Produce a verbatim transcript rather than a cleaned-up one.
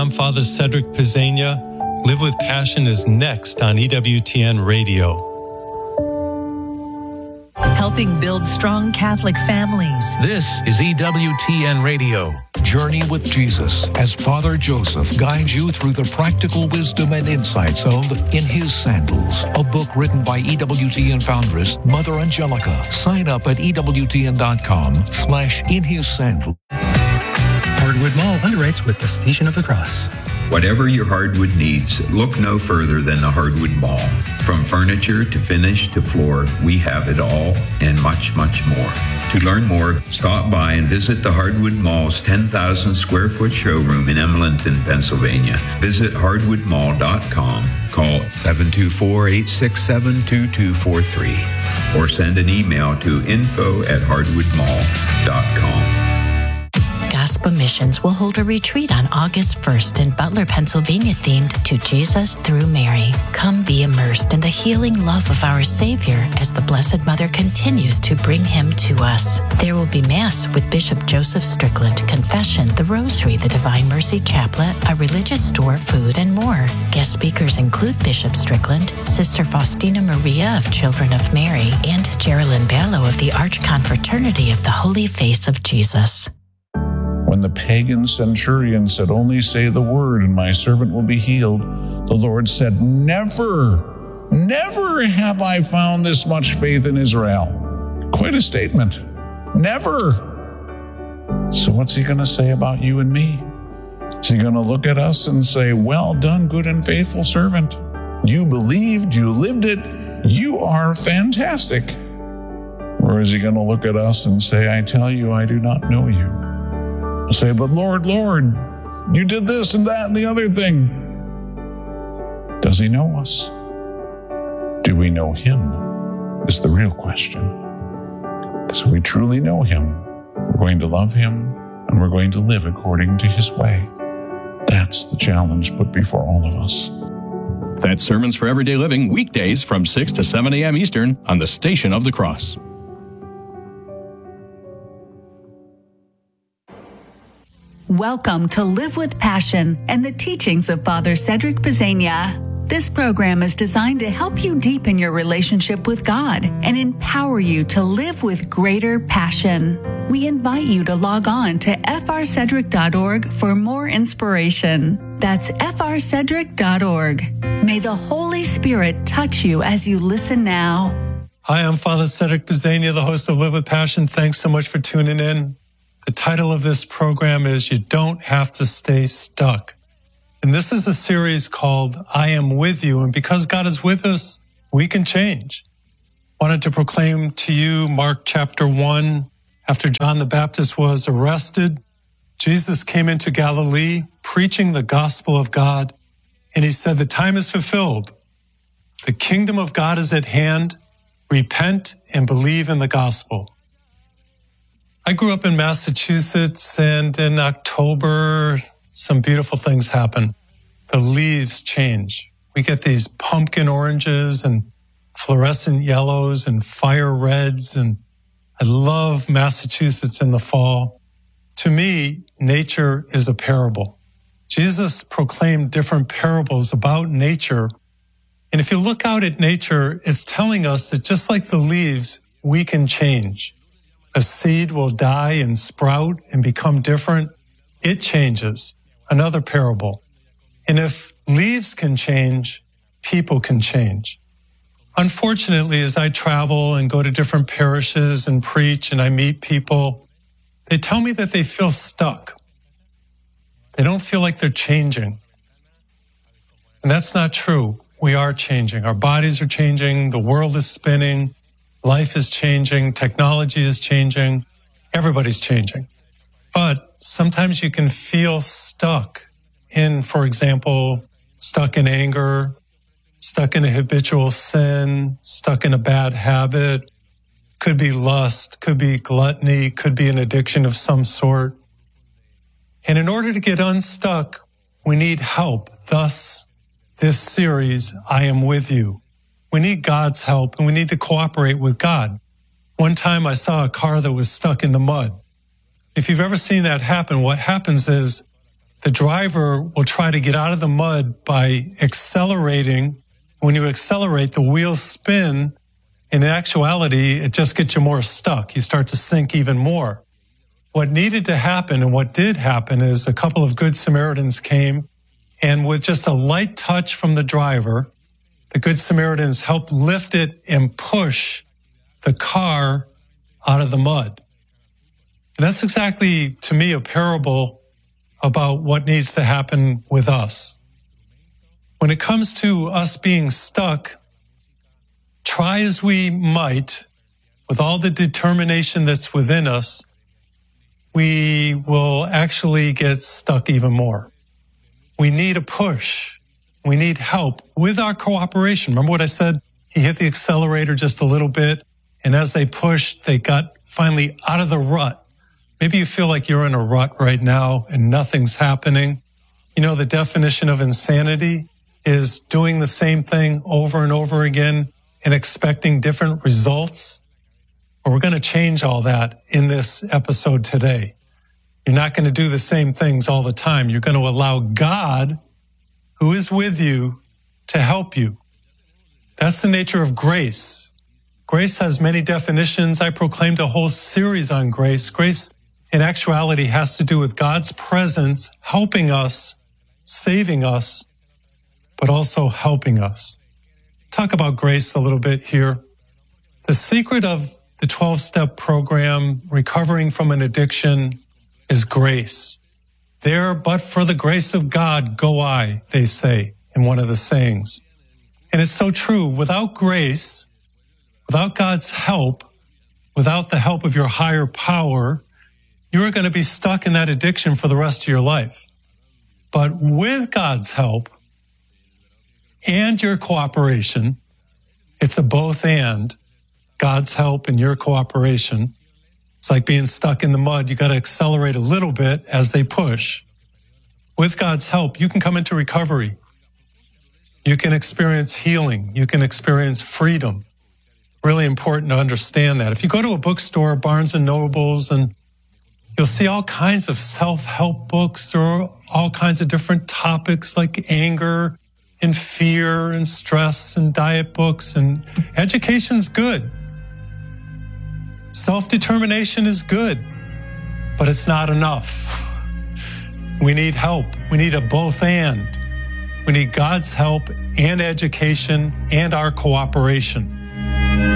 I'm Father Cedric Pizzania. Live with Passion is next on E W T N Radio. Helping build strong Catholic families. This is E W T N Radio. Journey with Jesus as Father Joseph guides you through the practical wisdom and insights of In His Sandals, a book written by E W T N foundress Mother Angelica. Sign up at ewtn.com slash In His Sandals. Hardwood Mall underwrites with the Station of the Cross. Whatever your hardwood needs, look no further than the Hardwood Mall. From furniture to finish to floor, we have it all and much, much more. To learn more, stop by and visit the Hardwood Mall's ten thousand square foot showroom in Emlenton, Pennsylvania. Visit hardwood mall dot com. Call seven two four, eight six seven, two two four three or send an email to info at hardwood mall dot com. Gaspa Missions will hold a retreat on August first in Butler, Pennsylvania, themed to Jesus through Mary. Come be immersed in the healing love of our Savior as the Blessed Mother continues to bring him to us. There will be Mass with Bishop Joseph Strickland, confession, the Rosary, the Divine Mercy Chaplet, a religious store, food, and more. Guest speakers include Bishop Strickland, Sister Faustina Maria of Children of Mary, and Geraldine Ballo of the Archconfraternity of the Holy Face of Jesus. When the pagan centurion said, "Only say the word and my servant will be healed," the Lord said, "Never, never have I found this much faith in Israel." Quite a statement. Never. So what's he going to say about you and me? Is he going to look at us and say, "Well done, good and faithful servant. You believed, you lived it, you are fantastic"? Or is he going to look at us and say, "I tell you, I do not know you"? We'll say, "But Lord, Lord, you did this and that and the other thing." Does he know us? Do we know him? Is the real question. Because if we truly know him, we're going to love him and we're going to live according to his way. That's the challenge put before all of us. That's Sermons for Everyday Living, weekdays from six to seven a.m. Eastern on the Station of the Cross. Welcome to Live with Passion and the teachings of Father Cedric Pizzania. This program is designed to help you deepen your relationship with God and empower you to live with greater passion. We invite you to log on to f r cedric dot org for more inspiration. That's f r cedric dot org. May the Holy Spirit touch you as you listen now. Hi, I'm Father Cedric Pizzania, the host of Live with Passion. Thanks so much for tuning in. The title of this program is You Don't Have to Stay Stuck. And this is a series called I Am With You. And because God is with us, we can change. I wanted to proclaim to you Mark chapter one. After John the Baptist was arrested, Jesus came into Galilee preaching the gospel of God. And he said, "The time is fulfilled. The kingdom of God is at hand. Repent and believe in the gospel." I grew up in Massachusetts, and in October, some beautiful things happen. The leaves change. We get these pumpkin oranges and fluorescent yellows and fire reds, and I love Massachusetts in the fall. To me, nature is a parable. Jesus proclaimed different parables about nature, and if you look out at nature, it's telling us that just like the leaves, we can change. A seed will die and sprout and become different. It changes. Another parable. And if leaves can change, people can change. Unfortunately, as I travel and go to different parishes and preach and I meet people, they tell me that they feel stuck. They don't feel like they're changing. And that's not true. We are changing. Our bodies are changing. The world is spinning. Life is changing, technology is changing, everybody's changing. But sometimes you can feel stuck in, for example, stuck in anger, stuck in a habitual sin, stuck in a bad habit. Could be lust, could be gluttony, could be an addiction of some sort. And in order to get unstuck, we need help. Thus, this series, I Am With You. We need God's help, and we need to cooperate with God. One time I saw a car that was stuck in the mud. If you've ever seen that happen, what happens is the driver will try to get out of the mud by accelerating. When you accelerate, the wheels spin. In actuality, it just gets you more stuck. You start to sink even more. What needed to happen, and what did happen, is a couple of good Samaritans came, and with just a light touch from the driver, the Good Samaritans helped lift it and push the car out of the mud. And that's exactly, to me, a parable about what needs to happen with us. When it comes to us being stuck, try as we might, with all the determination that's within us, we will actually get stuck even more. We need a push. We need help with our cooperation. Remember what I said? He hit the accelerator just a little bit, and as they pushed, they got finally out of the rut. Maybe you feel like you're in a rut right now and nothing's happening. You know, the definition of insanity is doing the same thing over and over again and expecting different results. But we're going to change all that in this episode today. You're not going to do the same things all the time. You're going to allow God, who is with you, to help you. That's the nature of grace. Grace has many definitions. I proclaimed a whole series on grace. Grace, in actuality, has to do with God's presence helping us, saving us, but also helping us. Talk about grace a little bit here. The secret of the twelve-step program, recovering from an addiction, is grace. There, but for the grace of God, go I, they say in one of the sayings. And it's so true. Without grace, without God's help, without the help of your higher power, you're going to be stuck in that addiction for the rest of your life. But with God's help and your cooperation, it's a both and. God's help and your cooperation. It's like being stuck in the mud. You got to accelerate a little bit as they push. With God's help, you can come into recovery. You can experience healing. You can experience freedom. Really important to understand that. If you go to a bookstore, Barnes and Nobles, and you'll see all kinds of self-help books. There are all kinds of different topics like anger and fear and stress and diet books, and education's good. Self-determination is good, but it's not enough. We need help. We need a both and. We need God's help and education and our cooperation.